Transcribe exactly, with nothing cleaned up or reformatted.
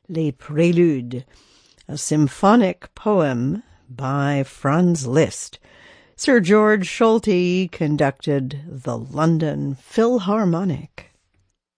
Les Préludes, a symphonic poem by Franz Liszt. Sir George Solti conducted the London Philharmonic.